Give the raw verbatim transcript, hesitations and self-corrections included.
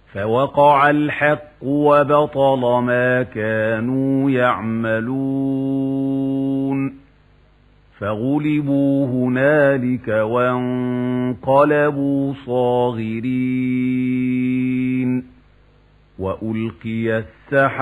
فوقع الحق وبطل ما كانوا يعملون فغلبوا هنالك وانقلبوا صاغرين وألقي السحرة